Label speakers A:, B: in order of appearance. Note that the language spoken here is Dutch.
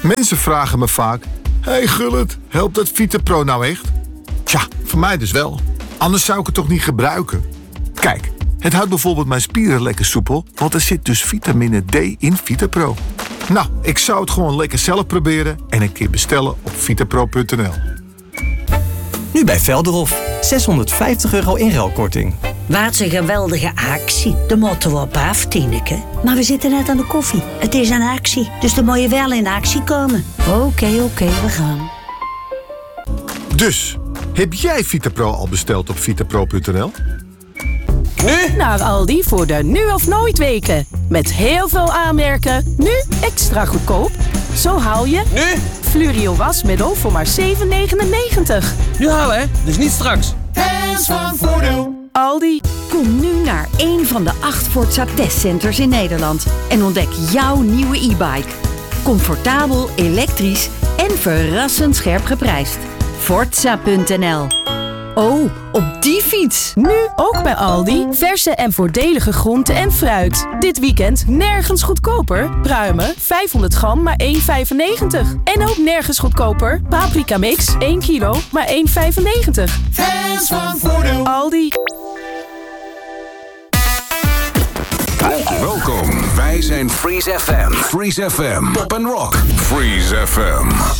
A: Mensen vragen me vaak... Hey Gullit, helpt dat VitaPro nou echt? Tja, voor mij dus wel. Anders zou ik het toch niet gebruiken? Kijk, het houdt bijvoorbeeld mijn spieren lekker soepel... want er zit dus vitamine D in VitaPro. Nou, ik zou het gewoon lekker zelf proberen... en een keer bestellen op vitapro.nl.
B: Nu bij Velderhof. €650 inruilkorting.
C: Wat een geweldige actie. De moeten we op af, Tineke. Maar we zitten net aan de koffie. Het is een actie, dus dan moet je wel in actie komen. Oké, we gaan.
A: Dus, heb jij VitaPro al besteld op vitapro.nl?
D: Nu naar Aldi voor de nu of nooit weken. Met heel veel aanmerken. Nu extra goedkoop. Zo haal je...
E: Nu?
D: Fluorio wasmiddel voor maar €7,99.
E: Nu halen, dus niet straks.
F: Hands van Voordeel.
D: Aldi.
G: Kom nu naar een van de 8 Forza testcenters in Nederland en ontdek jouw nieuwe e-bike. Comfortabel, elektrisch en verrassend scherp geprijsd. Forza.nl. Oh, op die fiets!
D: Nu ook bij Aldi. Verse en voordelige groenten en fruit. Dit weekend nergens goedkoper. Pruimen 500 gram maar €1,95. En ook nergens goedkoper. Paprika mix 1 kilo maar €1,95.
F: Hands van Voordeel.
D: Aldi.
H: Welkom, wij zijn Freeze FM. Freeze FM, pop and rock. Freeze FM.